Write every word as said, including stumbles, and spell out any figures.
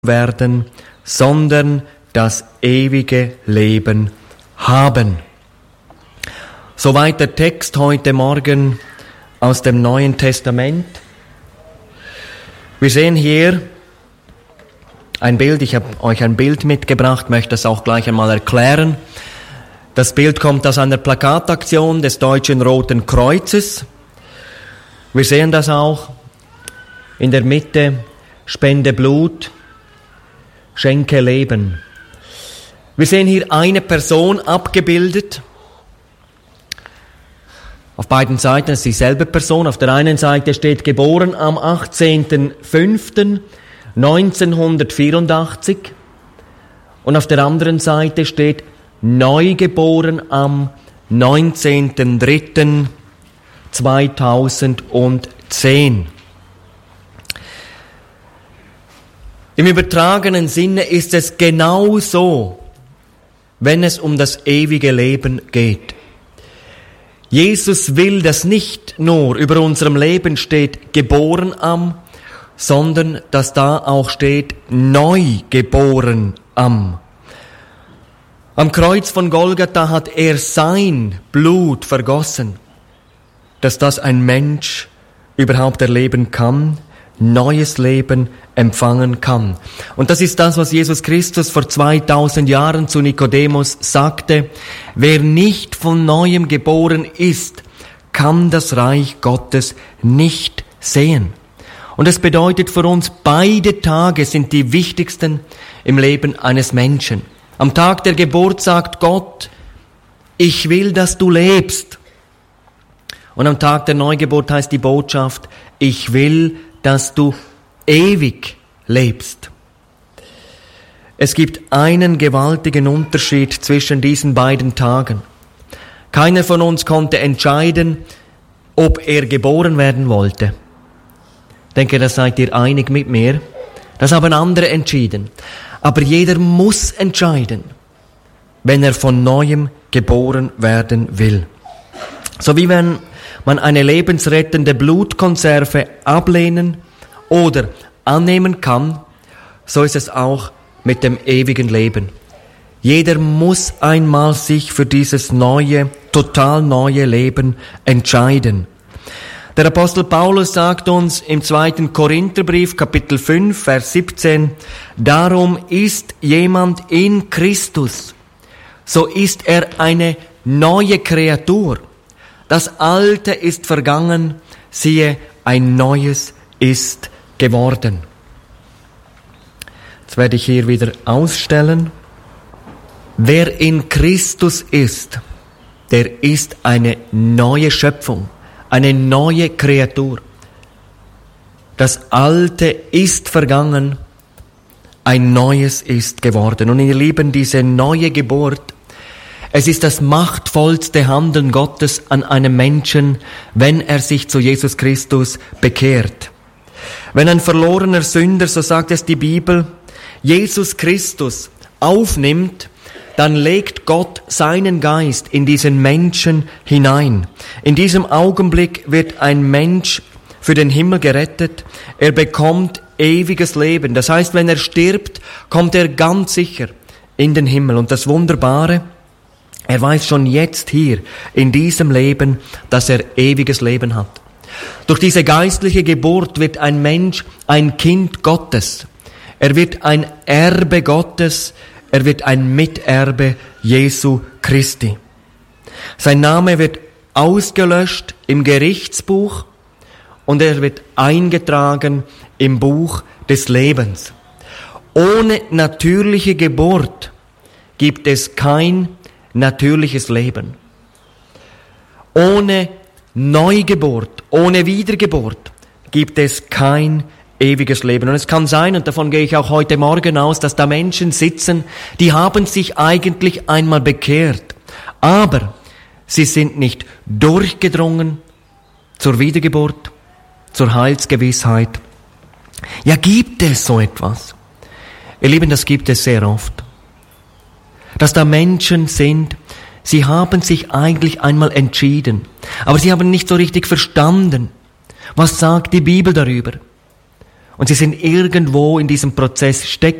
werden, sondern das ewige Leben haben. Soweit der Text heute Morgen aus dem Neuen Testament. Wir sehen hier ein Bild, ich habe euch ein Bild mitgebracht, möchte das auch gleich einmal erklären. Das Bild kommt aus einer Plakataktion des Deutschen Roten Kreuzes. Wir sehen das auch in der Mitte: Spende Blut, schenke Leben. Wir sehen hier eine Person abgebildet. Auf beiden Seiten ist dieselbe Person. Auf der einen Seite steht geboren am achtzehnten fünften neunzehnhundertvierundachtzig und auf der anderen Seite steht neugeboren am neunzehnten dritten zweitausendzehn. Im übertragenen Sinne ist es genau so, wenn es um das ewige Leben geht. Jesus will, dass nicht nur über unserem Leben steht geboren am, sondern dass da auch steht neugeboren am. Am Kreuz von Golgatha hat er sein Blut vergossen, dass das ein Mensch überhaupt erleben kann, neues Leben empfangen kann. Und das ist das, was Jesus Christus vor zweitausend Jahren zu Nikodemus sagte: Wer nicht von Neuem geboren ist, kann das Reich Gottes nicht sehen. Und es bedeutet für uns, beide Tage sind die wichtigsten im Leben eines Menschen. Am Tag der Geburt sagt Gott: Ich will, dass du lebst. Und am Tag der Neugeburt heißt die Botschaft: Ich will, dass du ewig lebst. Es gibt einen gewaltigen Unterschied zwischen diesen beiden Tagen. Keiner von uns konnte entscheiden, ob er geboren werden wollte. Ich denke, das seid ihr einig mit mir. Das haben andere entschieden. Aber jeder muss entscheiden, wenn er von Neuem geboren werden will. So wie wenn man eine lebensrettende Blutkonserve ablehnen oder annehmen kann, so ist es auch mit dem ewigen Leben. Jeder muss einmal sich für dieses neue, total neue Leben entscheiden. Der Apostel Paulus sagt uns im zweiten Korintherbrief, Kapitel fünf, Vers siebzehn, darum ist jemand in Christus, so ist er eine neue Kreatur. Das Alte ist vergangen, siehe, ein Neues ist geworden. Jetzt werde ich hier wieder ausstellen. Wer in Christus ist, der ist eine neue Schöpfung, eine neue Kreatur. Das Alte ist vergangen, ein Neues ist geworden. Und ihr Lieben, diese neue Geburt, es ist das machtvollste Handeln Gottes an einem Menschen, wenn er sich zu Jesus Christus bekehrt. Wenn ein verlorener Sünder, so sagt es die Bibel, Jesus Christus aufnimmt, dann legt Gott seinen Geist in diesen Menschen hinein. In diesem Augenblick wird ein Mensch für den Himmel gerettet. Er bekommt ewiges Leben. Das heißt, wenn er stirbt, kommt er ganz sicher in den Himmel. Und das Wunderbare, er weiß schon jetzt hier in diesem Leben, dass er ewiges Leben hat. Durch diese geistliche Geburt wird ein Mensch ein Kind Gottes. Er wird ein Erbe Gottes. Er wird ein Miterbe Jesu Christi. Sein Name wird ausgelöscht im Gerichtsbuch und er wird eingetragen im Buch des Lebens. Ohne natürliche Geburt gibt es kein natürliches Leben. Ohne Neugeburt, ohne Wiedergeburt gibt es kein ewiges Leben. Und es kann sein, und davon gehe ich auch heute Morgen aus, dass da Menschen sitzen, die haben sich eigentlich einmal bekehrt, aber sie sind nicht durchgedrungen zur Wiedergeburt, zur Heilsgewissheit. Ja, gibt es so etwas? Ihr Lieben, das gibt es sehr oft. Dass da Menschen sind, sie haben sich eigentlich einmal entschieden, aber sie haben nicht so richtig verstanden, was sagt die Bibel darüber. Und sie sind irgendwo in diesem Prozess stecken